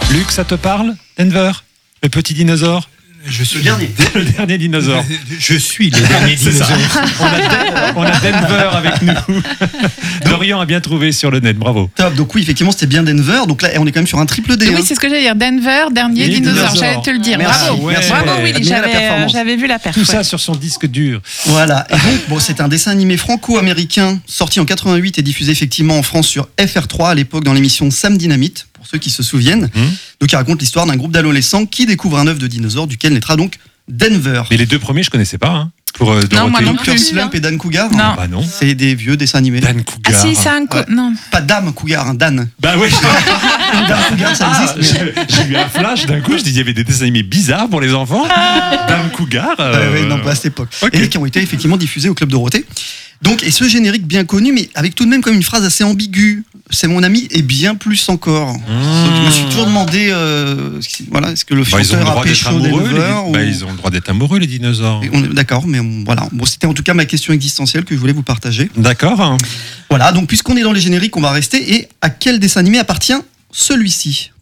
Luc, ça te parle, Denver? Le petit dinosaure? Je suis le dernier. Le dernier dinosaure. Je suis le dernier C'est ça. dinosaure. On a Denver avec nous. Dorian a bien trouvé sur le net, bravo. Top. Donc oui, effectivement, c'était bien Denver. Donc là, on est quand même sur un triple D. Oui, c'est ce que j'allais dire. Denver, dernier Les dinosaure. dinosaures. J'allais te le dire. Merci. Bravo. Ouais. Bravo, Willy. Admirez la performance. J'avais vu la perf. Tout ça sur son disque dur. Voilà. Et donc, bon, c'est un dessin animé franco-américain sorti en 88 et diffusé effectivement en France sur FR3 à l'époque dans l'émission Sam Dynamite, pour ceux qui se souviennent. Donc, il raconte l'histoire d'un groupe d'adolescents qui découvre un œuf de dinosaure duquel naîtra donc Denver. Mais les deux premiers, je connaissais pas. Pour Dorothée. Non, moi non Dr. plus. Slump et Dan Cougar. Non. Bah non. C'est des vieux dessins animés. Dan Ah Cougar. si, c'est un coup. Ouais. Non. Pas Dame Cougar, hein, Dan. Bah oui. Dan Cougar, ça Ah, existe. mais- j'ai eu un flash d'un coup. Je dis il y avait des dessins animés bizarres pour les enfants. Dame Cougar. Ouais, non, pas à cette époque. Ok. Et qui ont été effectivement diffusés au Club Dorothée. Donc, et ce générique bien connu, mais avec tout de même comme une phrase assez ambiguë. C'est mon ami et bien plus encore. Donc, je me suis toujours demandé, voilà, est-ce que le Bah, ils ont le chanteur a droit d'être pécho amoureux. Denver ou- Ils ont le droit d'être amoureux, les dinosaures. Et on est d'accord, mais voilà. Bon, c'était en tout cas ma question existentielle que je voulais vous partager. D'accord. Voilà, donc puisqu'on est dans les génériques, on va rester. Et à quel dessin animé appartient celui-ci?